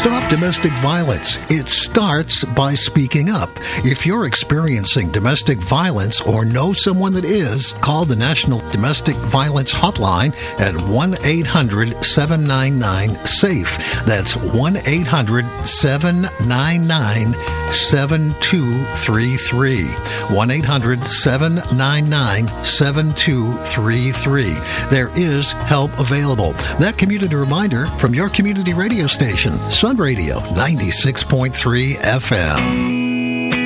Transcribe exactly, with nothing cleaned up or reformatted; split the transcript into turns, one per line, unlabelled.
Stop domestic violence. It starts by speaking up. If you're experiencing domestic violence or know someone that is, call the National Domestic Violence Hotline at one eight hundred seven nine nine SAFE. That's one eight hundred seven nine nine seven two three three. one eight hundred seven nine nine seven two three three. There is help available. That community reminder from your community radio station, Sun Radio ninety-six point three F M.